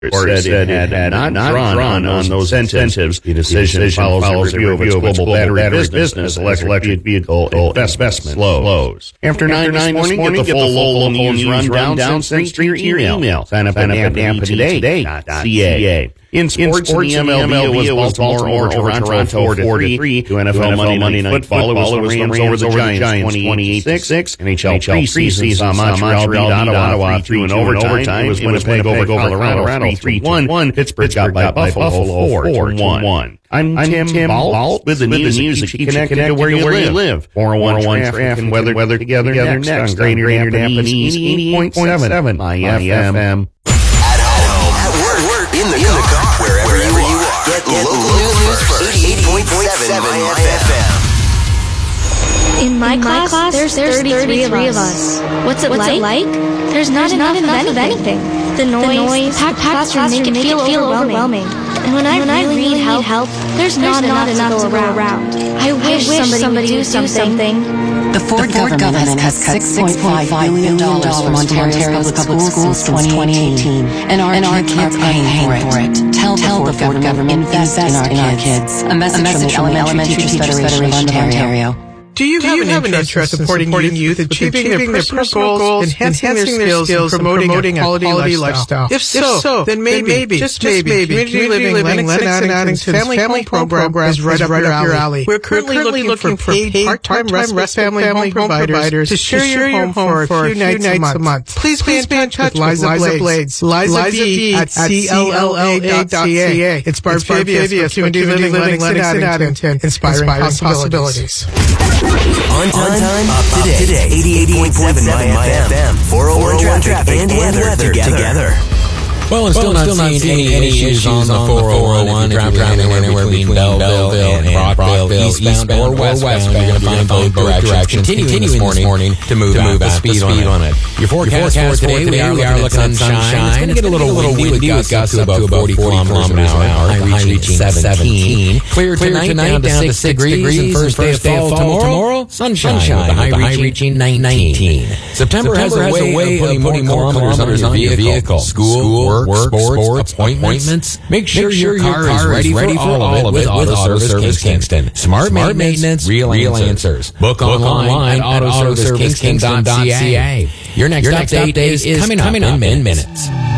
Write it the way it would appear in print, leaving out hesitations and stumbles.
said it had not drawn on those incentives. The decision follows a review of its global battery business, electric vehicle investment flows. After 9 this morning, get the full local news rundown sent to your email. Sign up at amptoday.ca. In sports, the MLB was Baltimore over Toronto 4-3 to NFL Monday Night Football. It was the Rams over the Giants 28-6. NHL preseason saw Montreal beat Ottawa 3 in overtime. It was Winnipeg over Colorado 3-1. Pittsburgh got by Buffalo 4-1. I'm Tim Balt with the news that keeps you connected to where you live. 401 traffic and weather together next on Greater Annapolis 88.7 my FM. In the car, wherever you are. Get local news first. 88.7 FM. In my class, there's 33 of us. What's it like? There's not enough of anything. The noise, packed classroom make it feel overwhelming. And when I really need help, there's not enough to go around. I wish somebody would do something. The Ford government has cut $6.5 billion from Ontario's public schools since 2018, and our kids are paying for it. Tell the Ford government invest in our kids. A message from the Elementary Teachers Federation of Ontario. Do you have an interest in supporting youth achieving their personal goals, enhancing their skills, and promoting a quality lifestyle? If so, then maybe, just maybe, Community Living Lennox and Addington's Family Home Program is right up your alley. We're currently looking for paid part-time respite family home providers to share your home for a few nights a month. Please be in touch with Liza Blades. Liza B at CLLA.ca. It's Barb Fabius for Community Living Lennox and Addington, inspiring possibilities. On time, up to date. 88.7 my FM. 401 traffic and weather together. Well, and still not seeing any issues on the 401. If you're driving anywhere between Belleville and Brockville, eastbound or westbound, you're going to find both directions continuing this morning to move at the speed limit. Your forecast for today, we are looking at sunshine. It's going to get a little windy with gusts up to about 40 kilometers an hour, high reaching 17. Clear tonight down to 6 degrees, and first day of fall tomorrow, sunshine with a high reaching 19. September has a way of putting more kilometers on your vehicle. School, work, sports, appointments. Make sure your car is ready for all of it with Auto Service Kingston. Smart maintenance, real answers. Book online at autoservicekingston.ca. Your next update is coming up in minutes.